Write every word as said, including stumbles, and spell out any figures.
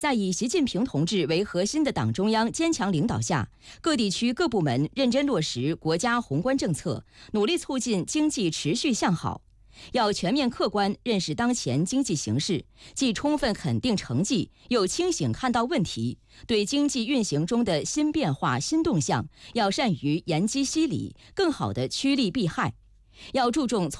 在以习近平同志为核心的党中央坚强领导下，各地区各部门认真落实国家宏观政策，努力促进经济持续向好。要全面客观认识当前经济形势，既充分肯定成绩，又清醒看到问题。对经济运行中的新变化、新动向，要善于言机析理，更好地趋利避害。要注重从